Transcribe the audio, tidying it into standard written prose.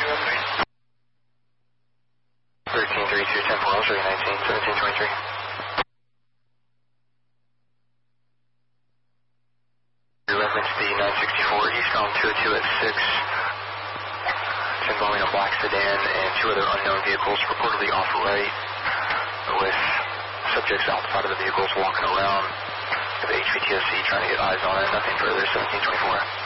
1332, 10 I'll show you 19, 1723. Reference the 964 eastbound 202 at 6. It's involving a black sedan and two other unknown vehicles reportedly off right with subjects outside of the vehicles walking around. The HVTSC trying to get eyes on it. Nothing further, 1724.